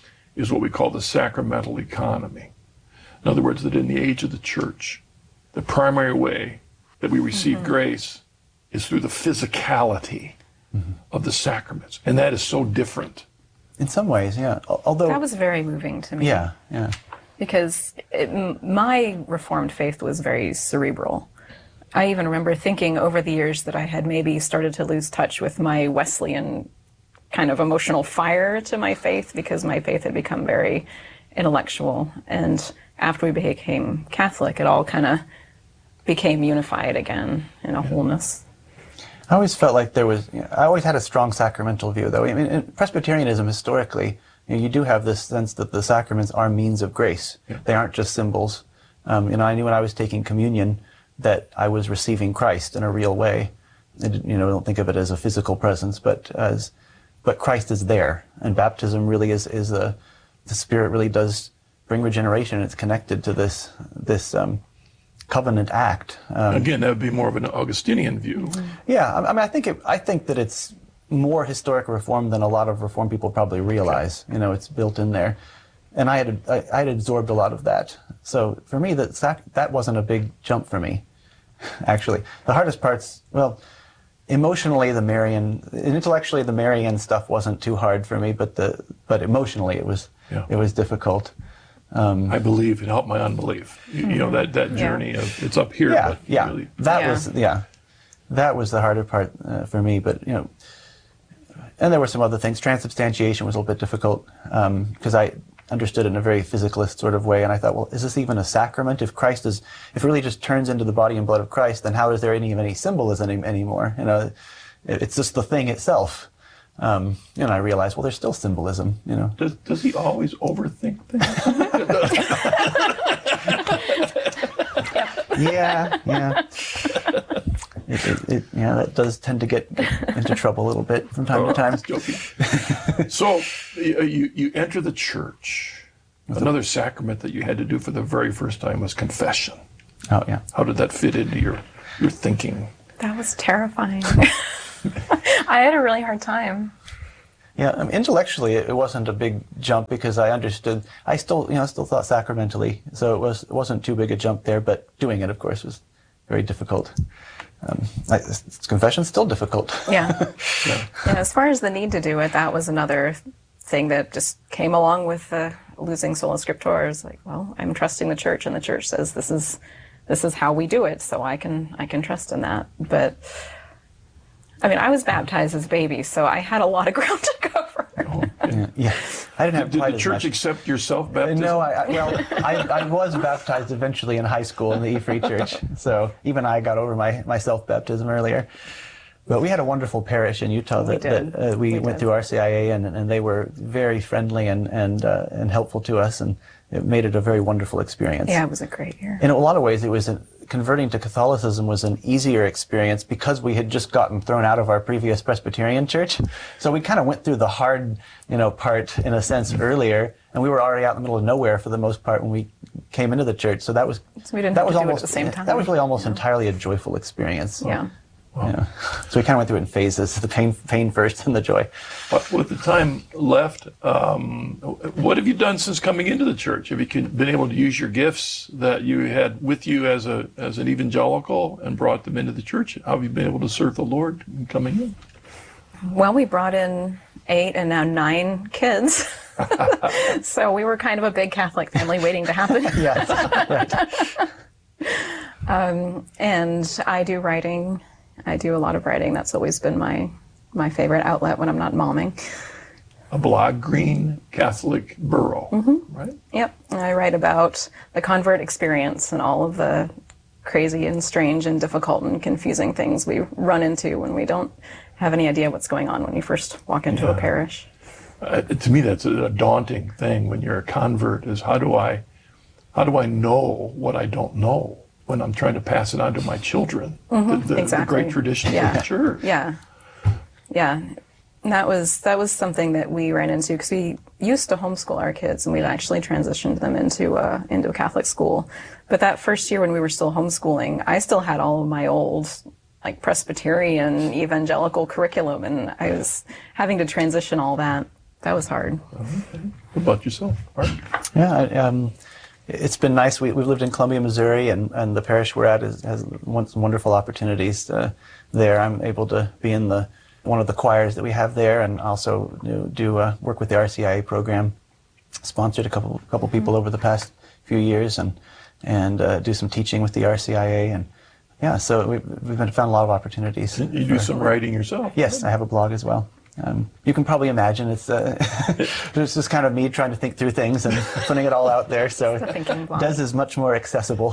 is what we call the sacramental economy. In other words, that in the age of the Church, the primary way that we receive mm-hmm. grace is through the physicality mm-hmm. of the sacraments. And that is so different. In some ways, yeah. Although that was very moving to me. Yeah, yeah. Because it, my Reformed faith was very cerebral. I even remember thinking over the years that I had maybe started to lose touch with my Wesleyan kind of emotional fire to my faith, because my faith had become very intellectual. And after we became Catholic, it all kind of became unified again in a wholeness. I always felt like there was, you know, I always had a strong sacramental view, though. I mean, in Presbyterianism, historically, you know, you do have this sense that the sacraments are means of grace. Yeah. They aren't just symbols. Um, you know, I knew when I was taking communion that I was receiving Christ in a real way. I didn't, you know, I don't think of it as a physical presence, but as, but Christ is there, and baptism really is is a, the Spirit really does bring regeneration. It's connected to this this um, covenant act. Um, Again, that would be more of an Augustinian view. Yeah, I mean, I think it, I think that it's more historic Reform than a lot of Reformed people probably realize. You know, it's built in there, and I had I, I had absorbed a lot of that. So for me, that that wasn't a big jump for me. Actually, the hardest parts, well, emotionally, the Marian, intellectually, the Marian stuff wasn't too hard for me, but the but emotionally, it was yeah. it was difficult. Um, I believe it helped my unbelief. You, mm-hmm. you know, that that journey yeah. of it's up here. Yeah, but yeah, really, that yeah. was yeah, that was the harder part uh, for me. But you know. And there were some other things. Transubstantiation was a little bit difficult because um, I understood it in a very physicalist sort of way, and I thought, well, is this even a sacrament? If Christ is, if it really just turns into the body and blood of Christ, then how is there any any symbolism any, anymore? You know, it, it's just the thing itself. Um, and I realized, well, there's still symbolism. You know, does does he always overthink things? yeah, yeah. it, it, it, yeah, that does tend to get into trouble a little bit from time Oh, to time. joking. So you, you you enter the church. Another sacrament that you had to do for the very first time was confession. Oh, yeah. How did that fit into your your thinking? That was terrifying. I had a really hard time. Yeah, I mean, intellectually, it wasn't a big jump because I understood. I still, you know, still thought sacramentally, so it was it wasn't too big a jump there. But doing it, of course, was very difficult. Um, I, confession's still difficult. Yeah. Yeah. Yeah, as far as the need to do it, that was another thing that just came along with the losing sola scriptura. It's like, well, I'm trusting the church, and the church says this is this is how we do it, so I can I can trust in that. But I mean, I was baptized as a baby, so I had a lot of ground to cover. Oh, Yeah, yeah. I didn't have Did quite the as church much. accept your self-baptism? No, I, I well, I, I was baptized eventually in high school in the E Free Church, so even I got over my, my self-baptism earlier. But we had a wonderful parish in Utah that, We did. that uh, we, We went did. through R C I A, and, and they were very friendly and and uh, and helpful to us, and it made it a very wonderful experience. Yeah, it was a great year. In a lot of ways, it was a, converting to Catholicism was an easier experience because we had just gotten thrown out of our previous Presbyterian church. So we kind of went through the hard, you know, part in a sense earlier, and we were already out in the middle of nowhere for the most part when we came into the church. So that was So we didn't that have was to do it at almost the same time. that was really almost entirely a joyful experience. Yeah. Yeah. So we kind of went through it in phases: the pain, pain first, and the joy. But with the time left, um, what have you done since coming into the church? Have you can- been able to use your gifts that you had with you as a as an evangelical and brought them into the church? How have you been able to serve the Lord in coming in? Well, we brought in eight and now nine kids. So we were kind of a big Catholic family waiting to happen. Yes. Um, and I do writing. I do a lot of writing. That's always been my my favorite outlet when I'm not momming. A blog, Green Catholic Borough, right? Yep. And I write about the convert experience and all of the crazy and strange and difficult and confusing things we run into when we don't have any idea what's going on when you first walk into Yeah. a parish. Uh, to me, that's a, a daunting thing when you're a convert. Is how do I, how do I know what I don't know when I'm trying to pass it on to my children? The, the, exactly. the great traditions Yeah. of the church. Yeah. Yeah. And that was that was something that we ran into because we used to homeschool our kids, and we've actually transitioned them into a into a Catholic school. But that first year when we were still homeschooling, I still had all of my old like Presbyterian evangelical curriculum, and I was having to transition all that. That was hard. What about yourself, Art? Yeah, I- um, it's been nice. We, we've lived in Columbia, Missouri, and, and the parish we're at is, has won- some wonderful opportunities uh, there. I'm able to be in the one of the choirs that we have there, and also do, do uh, work with the R C I A program. Sponsored a couple couple people over the past few years, and and uh, do some teaching with the R C I A, and yeah, so we've we've been, found a lot of opportunities. You do for- some writing yourself. Yes, I have a blog as well. Um, you can probably imagine it's uh, it's just kind of me trying to think through things and putting it all out there. So The thinking blog. Des is much more accessible.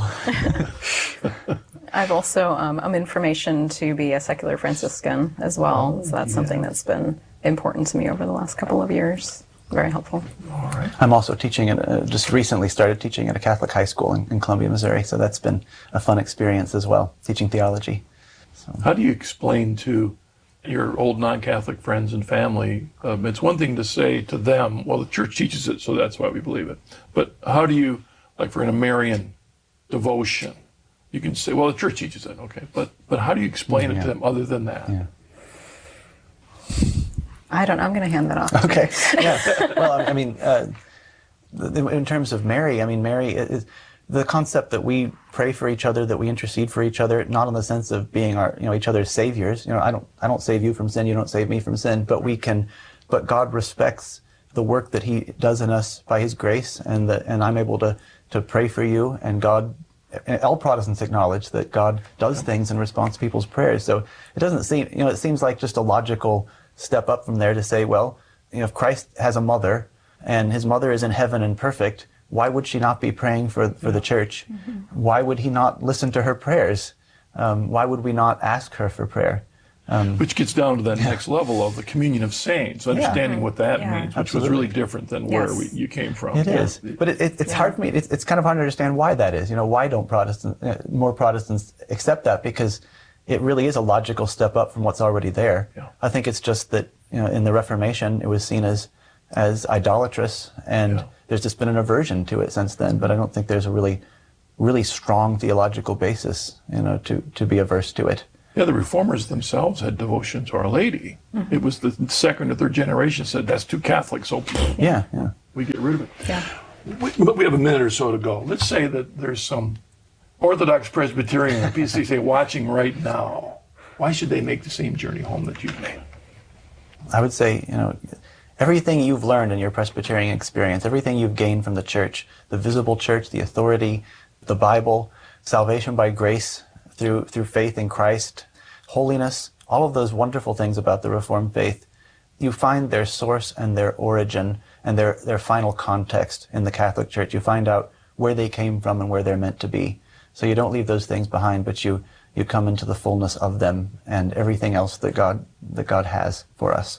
I've also um, I'm information to be a secular Franciscan as well. So that's something that's been important to me over the last couple of years. Very helpful. All right. I'm also teaching at uh, just recently started teaching at a Catholic high school in, in Columbia, Missouri. So that's been a fun experience as well, teaching theology. How do you explain to your old non-Catholic friends and family? Um, it's one thing to say to them, well, the church teaches it, so that's why we believe it. But how do you, like for an Marian devotion, you can say, well, the church teaches it, okay. But but how do you explain it Yeah. to them other than that? Yeah. I don't know. I'm going to hand that off. Okay. Yeah. Well, I I mean, uh, th- in terms of Mary, I mean, Mary is the concept that we pray for each other, that we intercede for each other, not in the sense of being our, you know, each other's saviors. You know, I don't, I don't save you from sin, you don't save me from sin, but we can, but God respects the work that He does in us by His grace, and that, and I'm able to to pray for you, and God. All Protestants acknowledge that God does things in response to people's prayers. So it doesn't seem, you know, it seems like just a logical step up from there to say, well, you know, if Christ has a mother and His mother is in heaven and perfect, why would she not be praying for for the church? Mm-hmm. Why would He not listen to her prayers? Um, why would we not ask her for prayer? Um, Which gets down to that next level of the communion of saints, understanding what that Yeah. means, which Absolutely. was really different than where Yes. we, you came from. It is, but it, it, it's Yeah. hard for me. It's, it's kind of hard to understand why that is. You know, why don't Protestants, uh, more Protestants accept that? Because it really is a logical step up from what's already there. Yeah. I think it's just that, you know, in the Reformation, it was seen as as idolatrous, and Yeah. there's just been an aversion to it since then. But I don't think there's a really, really strong theological basis, you know, to, to be averse to it. Yeah, the Reformers themselves had devotion to Our Lady. Mm-hmm. It was the second or third generation said, that's too Catholic, so yeah, yeah. we get rid of it. Yeah. We, but we have a minute or so to go. Let's say that there's some Orthodox Presbyterian or P C C watching right now. Why should they make the same journey home that you've made? I would say, you know, everything you've learned in your Presbyterian experience, everything you've gained from the church, the visible church, the authority, the Bible, salvation by grace through through faith in Christ, holiness, all of those wonderful things about the Reformed faith, you find their source and their origin and their, their final context in the Catholic Church. You find out where they came from and where they're meant to be. So you don't leave those things behind, but you, you come into the fullness of them and everything else that God that God has for us.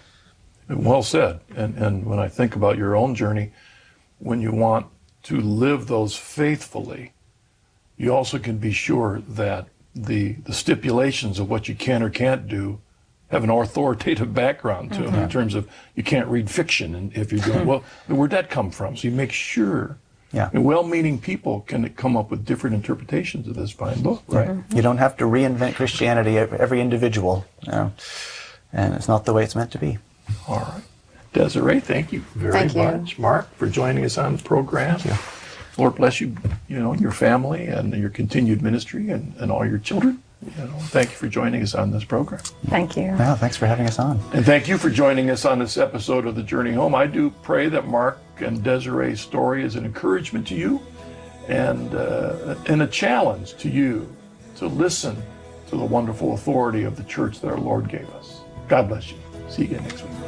Well said. And, and when I think about your own journey, when you want to live those faithfully, you also can be sure that the the stipulations of what you can or can't do have an authoritative background to them mm-hmm. in terms of you can't read fiction. And if you're doing, well, where'd that come from? So you make sure. Yeah. And well-meaning people can come up with different interpretations of this fine book. Right. Mm-hmm. You don't have to reinvent Christianity every individual. You know, and it's not the way it's meant to be. All right. Desiree, thank you very thank you. much. Mark, for joining us on the program. Thank you. Lord bless you, you know, your family and your continued ministry and, and all your children. You know, thank you for joining us on this program. Thank you. Yeah, thanks for having us on. And thank you for joining us on this episode of The Journey Home. I do pray that Mark and Desiree's story is an encouragement to you and, uh, and a challenge to you to listen to the wonderful authority of the church that our Lord gave us. God bless you. See you again next week.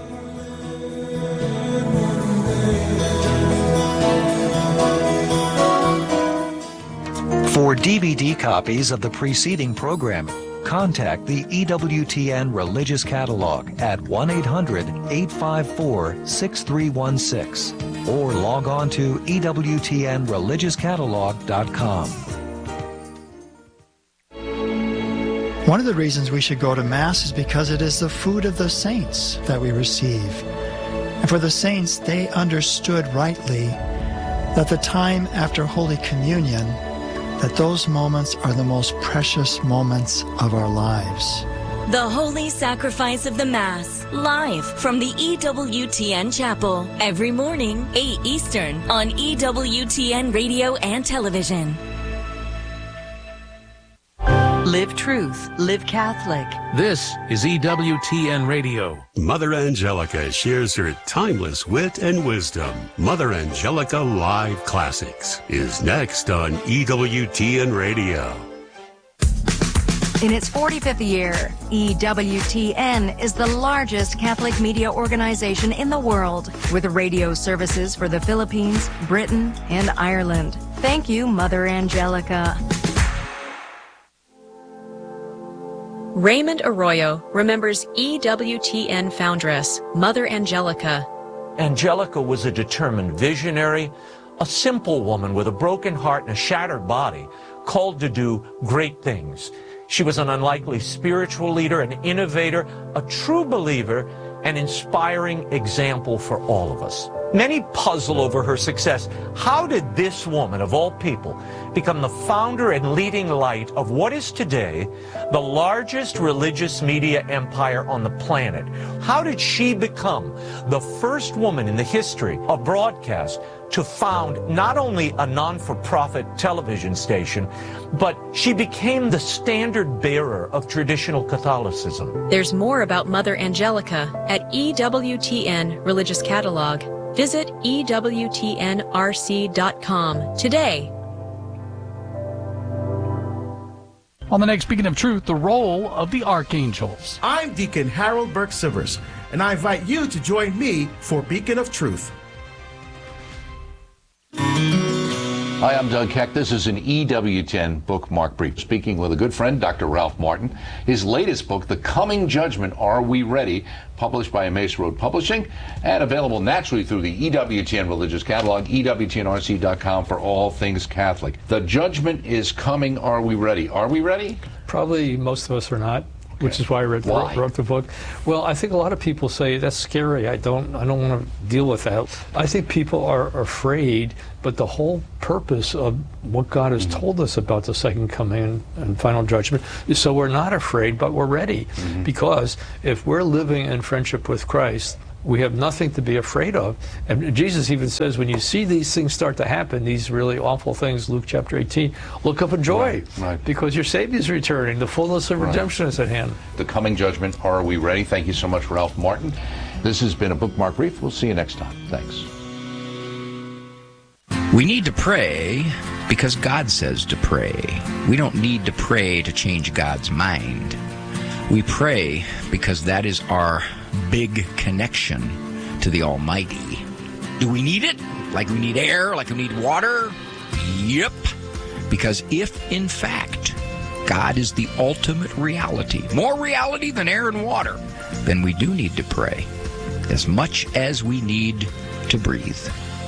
For D V D copies of the preceding programming, contact the E W T N Religious Catalog at one eight hundred, eight five four, six three one six or log on to E W T N religious catalog dot com. One of the reasons we should go to Mass is because it is the food of the saints that we receive. And for the saints, they understood rightly that the time after Holy Communion, that those moments are the most precious moments of our lives. The Holy Sacrifice of the Mass, live from the E W T N Chapel, every morning, eight Eastern, on E W T N Radio and Television. Live truth, live Catholic. This is E W T N Radio. Mother Angelica shares her timeless wit and wisdom. Mother Angelica Live Classics is next on E W T N Radio. In its forty-fifth year, E W T N is the largest Catholic media organization in the world, with radio services for the Philippines, Britain, and Ireland. Thank you, Mother Angelica. Raymond Arroyo remembers E W T N foundress, Mother Angelica. Angelica was a determined visionary, a simple woman with a broken heart and a shattered body, called to do great things. She was an unlikely spiritual leader, an innovator, a true believer, an inspiring example for all of us. Many puzzle over her success. How did this woman, of all people, become the founder and leading light of what is today the largest religious media empire on the planet? How did she become the first woman in the history of broadcast to found not only a non-for-profit television station, but she became the standard bearer of traditional Catholicism? There's more about Mother Angelica at E W T N Religious Catalog. Visit E W T N R C dot com today. On the next Beacon of Truth, the role of the archangels. I'm Deacon Harold Burke-Sivers, and I invite you to join me for Beacon of Truth. Hi, I'm Doug Keck. This is an E W T N bookmark brief. Speaking with a good friend, Doctor Ralph Martin. His latest book, The Coming Judgment, Are We Ready?, published by Emmaus Road Publishing and available naturally through the E W T N Religious Catalog, E W T N R C dot com for all things Catholic. The judgment is coming. Are we ready? Are we ready? Probably most of us are not, okay. which is why I read, why? wrote the book. Well, I think a lot of people say that's scary. I don't, I don't want to deal with that. I think people are afraid, but the whole purpose of what God has mm-hmm. told us about the second coming and final judgment is so we're not afraid, but we're ready. Mm-hmm. Because if we're living in friendship with Christ, we have nothing to be afraid of. And Jesus even says, when you see these things start to happen, these really awful things, Luke chapter eighteen, look up and joy. Right, right. Because your Savior is returning. The fullness of right. redemption is at hand. The coming judgment, are we ready? Thank you so much, Ralph Martin. This has been a Bookmark Brief. We'll see you next time. Thanks. We need to pray because God says to pray. We don't need to pray to change God's mind. We pray because that is our big connection to the Almighty. Do we need it? Like we need air? Like we need water? Yep. Because if, in fact, God is the ultimate reality, more reality than air and water, then we do need to pray as much as we need to breathe.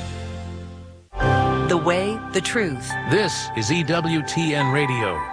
The way, the truth. This is E W T N Radio.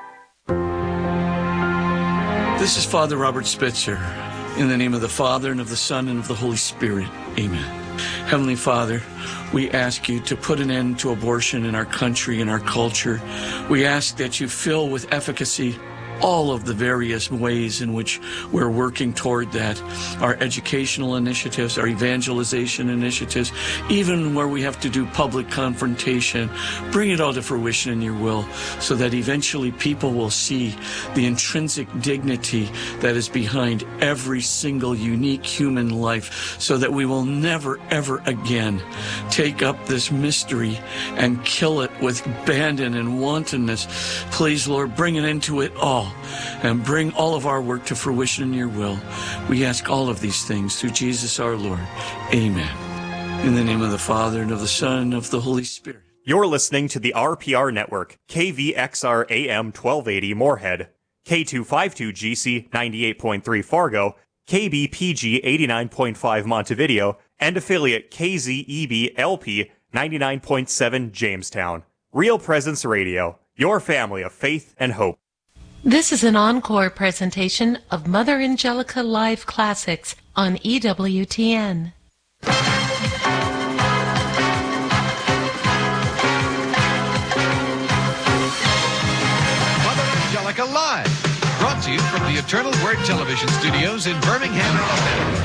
This is Father Robert Spitzer. In the name of the Father, and of the Son, and of the Holy Spirit. Amen. Heavenly Father, we ask you to put an end to abortion in our country and our culture. We ask that you fill with efficacy all of the various ways in which we're working toward that. Our educational initiatives, our evangelization initiatives, even where we have to do public confrontation. Bring it all to fruition in your will so that eventually people will see the intrinsic dignity that is behind every single unique human life, so that we will never, ever again take up this mystery and kill it with abandon and wantonness. Please, Lord, bring an end to it all, and bring all of our work to fruition in your will. We ask all of these things through Jesus our Lord. Amen. In the name of the Father, and of the Son, and of the Holy Spirit. You're listening to the R P R Network, K V X R A M twelve eighty Moorhead, K two fifty-two G C ninety-eight point three Fargo, K B P G eighty-nine point five Montevideo, and affiliate K Z E B L P ninety-nine point seven Jamestown. Real Presence Radio, your family of faith and hope. This is an encore presentation of Mother Angelica Live Classics on E W T N. Mother Angelica Live, brought to you from the Eternal Word Television Studios in Birmingham, Alabama.